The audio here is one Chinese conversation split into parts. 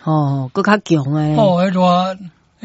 哦，搁较强诶。 哦，热啊，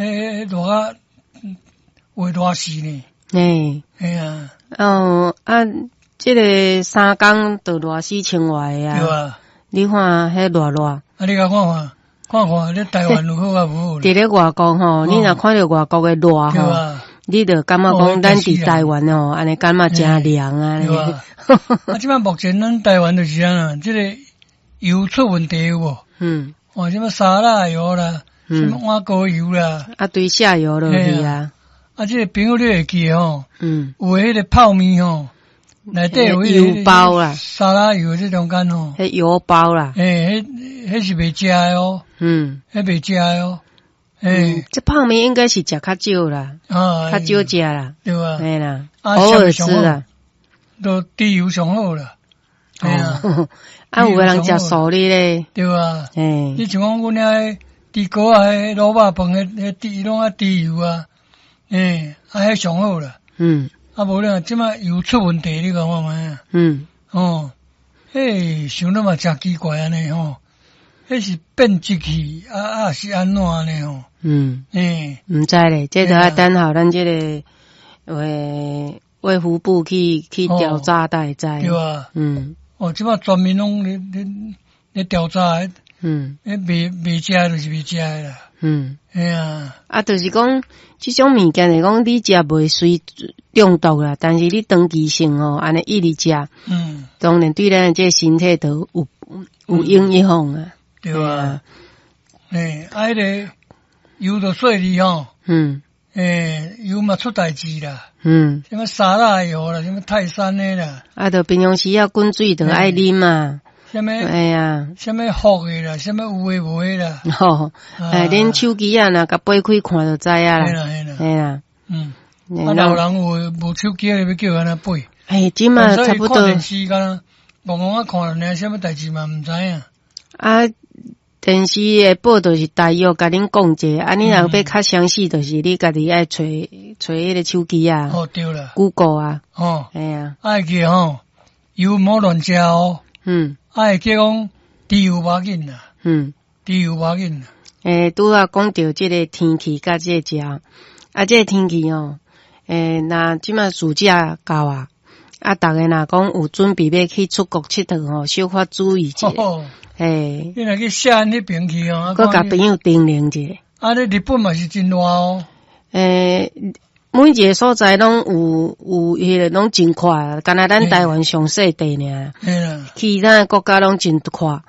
会热死呢。 诶， 哎呀， 即个3工就热死清外对啊。 啊。 你看迄热。 啊，你甲看，你台湾有好啊无好？ 伫咧外国吼，你若看到外国诶热吼，你就感觉讲咱伫台湾吼，安尼感觉真凉啊。 对啊。啊，即摆目前咱台湾就是安即个油出问题有无？哦，什么沙拉油啦，什么碗糕油啦， 堆下油落去啊。 啊，即个朋友你会记吼？有迄个泡面吼，内底有油包啦， 沙拉油这中间吼， 迄油包啦。 迄是袂食诶哦。迄袂食诶哦。 这泡面应该是食较少啦，较少食啦， 对啊。 嘿啦，偶尔吃啦， 都低油上好啦。 有个人食素的咧， 对啊。你像讲阮遐猪膏啊，迄卤肉饭迄低拢啊低油啊。迄上好啦。啊，无咧，即摆油出问题，你讲看觅啊。想了嘛真奇怪安尼吼，迄是变质去是安怎安尼吼？ 毋知咧，这都要等候咱这个卫福部去调查才会知。 对啊。即摆专门拢咧调查。袂食就是袂食啦。 就是讲，即种物件是讲你食袂随中毒啦，但是你长期性吼，安尼一直食，当然对咱这身体都有影响啊。 对啊。迄个油都细哩吼。油嘛出代志啦。什么沙拉油啦，什么泰山的啦。 就平常时要滚水就爱啉嘛。 什么福的啦，什么有诶无诶啦。 恁手机啊，若甲掰开看就知啊啦。嘿啦。 老人无手机要叫安那背。 即嘛差不多。 看电视敢茫茫啊看了，什么代志嘛毋知影。 电视诶报就是大约甲恁讲者，你若要较详细，就是你家己爱找迄个手机啊。 对啦。 Google 啊。 嘿啊。爱记吼，油莫乱食哦。会记讲低油无要紧啦。低油无要紧啦。 拄啊讲到即个天气甲即个食，即个天气哦，若即摆暑假到啊，逐个若讲有准备要去出国佚佗吼，小可注意者。 你若去西安迄边去哦， 佮甲朋友叮咛者。 你日本嘛是真热哦。 每一个所在拢有迄个拢真快，敢若咱台湾上细地尔。其他国家拢真快。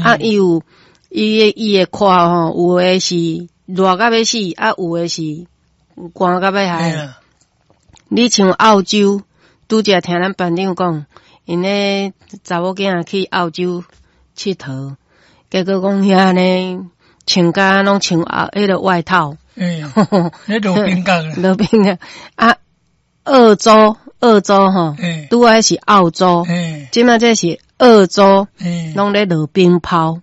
伊会快吼，有诶是热到要死，有诶是寒到要害。你像澳洲，拄则听咱班长讲，因咧查某囝去澳洲佚佗，结果讲遐呢穿甲拢穿迄个外套。 咧落冰角啦。 落冰角。澳洲吼，拄仔是澳洲，即摆这是澳洲，拢咧落冰泡。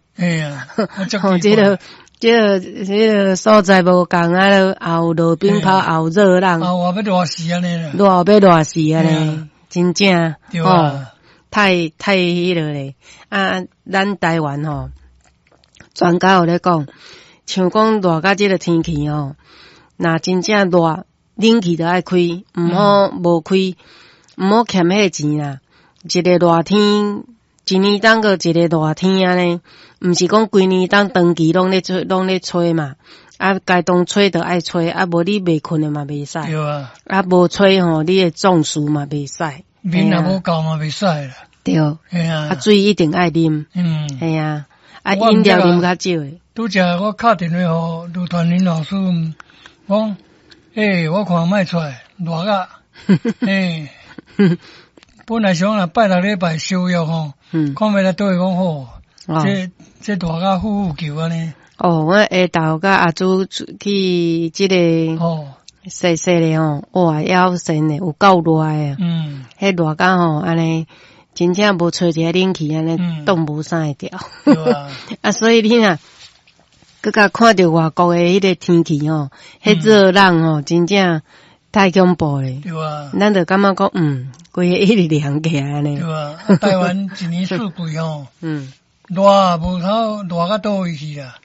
这个所在无共啊，也有落冰泡，也有热浪。 要热死安尼啦。 热死安尼，真正。 对啊。 太迄落咧。咱台湾吼，专家有咧讲，像讲热甲即个天气吼，若真正热，冷气都爱开，毋好无开，毋好欠迄钱啦。一个热天，一年当个一个热天安尼，毋是讲规年当长期拢咧吹嘛。该当吹就爱吹，无你袂困的嘛袂使。 对啊。 无吹吼，你会中暑嘛袂使。 面若无够嘛袂使啦。 对。水一定爱啉。系啊。饮料啉较少诶。 拄则我敲电话互陆团林老师，讲，我看卖出来热啊。本来想若拜六礼拜休息吼，看未来都会讲好。这热啊呼叫安尼。我下昼甲阿祖去即个细细咧吼，哇，腰身诶有够热诶。迄热甲吼安尼。真正无吹一个冷气安尼，冻无啥会掉。所以你若佮甲看到外国诶迄个天气吼，迄热浪吼，真正太恐怖咧。 对啊。 咱就感觉讲，规个一直凉起来安尼。 对啊。台湾一年四季吼，热无透热甲倒位去啦。